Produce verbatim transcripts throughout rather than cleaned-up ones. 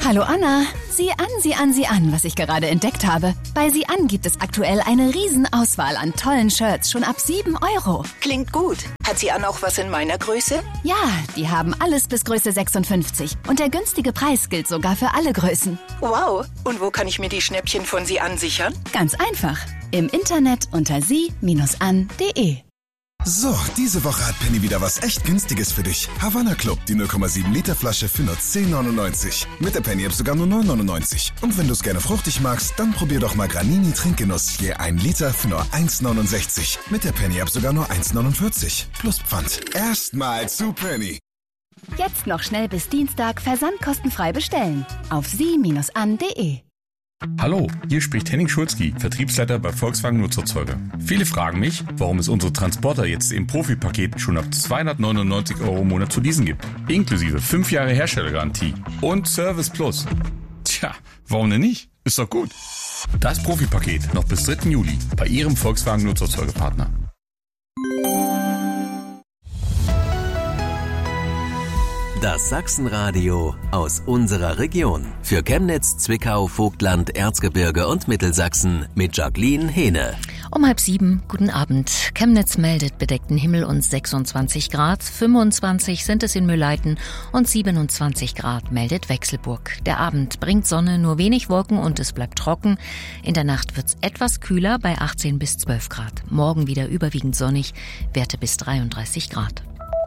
Hallo Anna, sieh an, sieh an, sieh an, was ich gerade entdeckt habe. Bei Sieh an gibt es aktuell eine Riesenauswahl an tollen Shirts, schon ab sieben Euro. Klingt gut. Hat Sieh an auch was in meiner Größe? Ja, die haben alles bis Größe sechsundfünfzig. Und der günstige Preis gilt sogar für alle Größen. Wow, und wo kann ich mir die Schnäppchen von Sieh an sichern? Ganz einfach, im Internet unter sie Bindestrich an punkt de. So, diese Woche hat Penny wieder was echt Günstiges für dich. Havanna Club, die null Komma sieben Liter Flasche für nur zehn neunundneunzig. Mit der Penny-App sogar nur neun neunundneunzig. Und wenn du es gerne fruchtig magst, dann probier doch mal Granini Trinkgenuss je ein Liter für nur eins neunundsechzig. Mit der Penny-App sogar nur eins neunundvierzig. Plus Pfand. Erstmal zu Penny. Jetzt noch schnell bis Dienstag versandkostenfrei bestellen. Auf sie Bindestrich an punkt de. Hallo, hier spricht Henning Schulzki, Vertriebsleiter bei Volkswagen Nutzerzeuger. Viele fragen mich, warum es unsere Transporter jetzt im Profi-Paket schon ab zweihundertneunundneunzig Euro im Monat zu leasen gibt. Inklusive fünf Jahre Herstellergarantie und Service Plus. Tja, warum denn nicht? Ist doch gut. Das Profi-Paket noch bis dritten Juli bei Ihrem Volkswagen Nutzerzeugerpartner. Das Sachsenradio aus unserer Region. Für Chemnitz, Zwickau, Vogtland, Erzgebirge und Mittelsachsen mit Jacqueline Hehne. Um halb sieben, guten Abend. Chemnitz meldet bedeckten Himmel und sechsundzwanzig Grad, fünfundzwanzig sind es in Mühlleiten und siebenundzwanzig Grad meldet Wechselburg. Der Abend bringt Sonne, nur wenig Wolken und es bleibt trocken. In der Nacht wird's etwas kühler bei achtzehn bis zwölf Grad. Morgen wieder überwiegend sonnig, Werte bis dreiunddreißig Grad.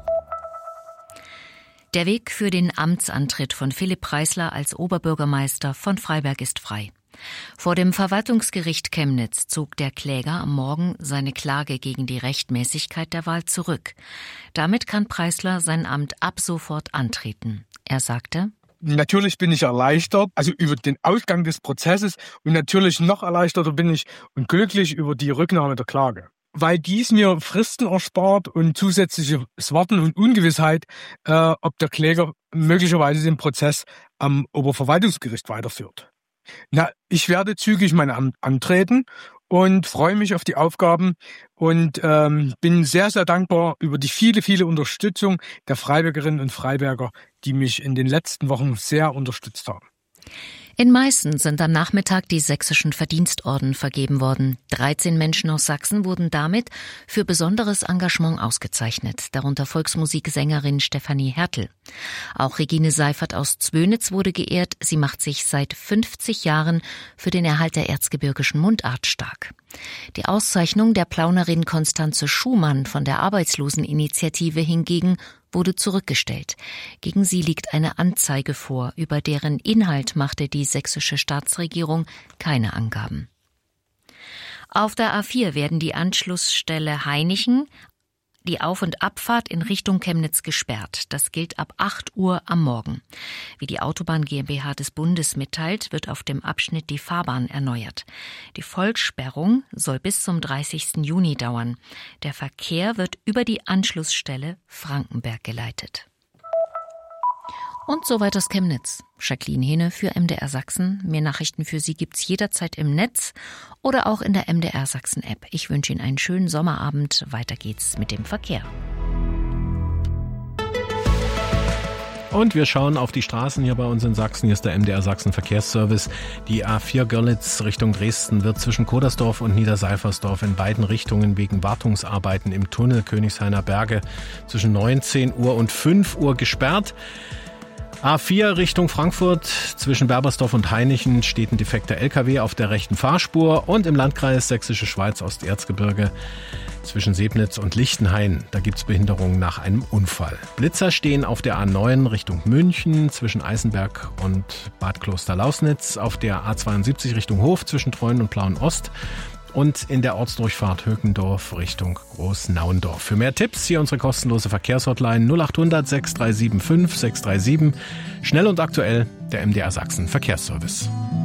Der Weg für den Amtsantritt von Philipp Preisler als Oberbürgermeister von Freiberg ist frei. Vor dem Verwaltungsgericht Chemnitz zog der Kläger am Morgen seine Klage gegen die Rechtmäßigkeit der Wahl zurück. Damit kann Preisler sein Amt ab sofort antreten. Er sagte: Natürlich bin ich erleichtert, also über den Ausgang des Prozesses, und natürlich noch erleichterter bin ich und glücklich über die Rücknahme der Klage. Weil dies mir Fristen erspart und zusätzliches Warten und Ungewissheit, äh, ob der Kläger möglicherweise den Prozess am Oberverwaltungsgericht weiterführt. Na, ich werde zügig mein Amt antreten und freue mich auf die Aufgaben und ähm, bin sehr, sehr dankbar über die viele, viele Unterstützung der Freibergerinnen und Freiberger, die mich in den letzten Wochen sehr unterstützt haben. In Meißen sind am Nachmittag die sächsischen Verdienstorden vergeben worden. dreizehn Menschen aus Sachsen wurden damit für besonderes Engagement ausgezeichnet, darunter Volksmusiksängerin Stefanie Hertel. Auch Regine Seifert aus Zwönitz wurde geehrt. Sie macht sich seit fünfzig Jahren für den Erhalt der erzgebirgischen Mundart stark. Die Auszeichnung der Plaunerin Konstanze Schumann von der Arbeitsloseninitiative hingegen wurde zurückgestellt. Gegen sie liegt eine Anzeige vor, über deren Inhalt machte die sächsische Staatsregierung keine Angaben. Auf der A vier werden die Anschlussstelle Hainichen, die Auf- und Abfahrt in Richtung Chemnitz gesperrt. Das gilt ab acht Uhr am Morgen. Wie die Autobahn GmbH des Bundes mitteilt, wird auf dem Abschnitt die Fahrbahn erneuert. Die Vollsperrung soll bis zum dreißigsten Juni dauern. Der Verkehr wird über die Anschlussstelle Frankenberg geleitet. Und soweit aus Chemnitz. Jacqueline Hehne für M D R Sachsen. Mehr Nachrichten für Sie gibt's jederzeit im Netz oder auch in der M D R Sachsen App. Ich wünsche Ihnen einen schönen Sommerabend. Weiter geht's mit dem Verkehr. Und wir schauen auf die Straßen hier bei uns in Sachsen. Hier ist der M D R Sachsen Verkehrsservice. Die A vier Görlitz Richtung Dresden wird zwischen Kodersdorf und Niederseifersdorf in beiden Richtungen wegen Wartungsarbeiten im Tunnel Königshainer Berge zwischen neunzehn Uhr und fünf Uhr gesperrt. A vier Richtung Frankfurt zwischen Berbersdorf und Hainichen steht ein defekter L K W auf der rechten Fahrspur, und im Landkreis Sächsische Schweiz Osterzgebirge zwischen Sebnitz und Lichtenhain, da gibt's Behinderungen nach einem Unfall. Blitzer stehen auf der A neun Richtung München zwischen Eisenberg und Bad Kloster-Lausnitz, auf der A zweiundsiebzig Richtung Hof zwischen Treuen und Plauen-Ost und in der Ortsdurchfahrt Höckendorf Richtung Großnauendorf. Für mehr Tipps hier unsere kostenlose Verkehrshotline null acht hundert sechs drei sieben fünf sechs drei sieben. Schnell und aktuell der M D R Sachsen Verkehrsservice.